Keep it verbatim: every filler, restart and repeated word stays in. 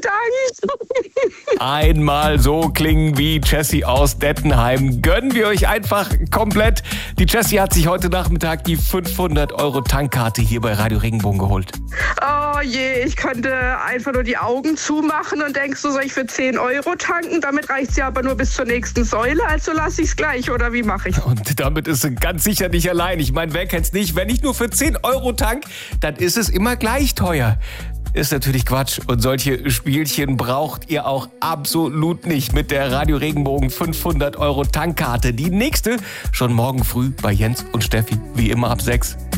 Dank. Einmal so klingen wie Jessie aus Dettenheim. Gönnen wir euch einfach komplett. Die Jessie hat sich heute Nachmittag die fünfhundert Euro Tankkarte hier bei Radio Regenbogen geholt. Oh je, ich könnte einfach nur die Augen zumachen und denkst du, soll ich für zehn Euro tanken? Damit reicht ja aber nur bis zur nächsten Säule, also lasse ich es gleich, oder wie mache ich? Und damit ist sie ganz sicher nicht allein. Ich meine, wer kennt's nicht? Wenn ich nur für zehn Euro tank, dann ist es immer gleich teuer. Ist natürlich Quatsch. Und solche Spielchen braucht ihr auch absolut nicht mit der Radio Regenbogen fünfhundert Euro Tankkarte. Die nächste schon morgen früh bei Jens und Steffi, wie immer ab sechs.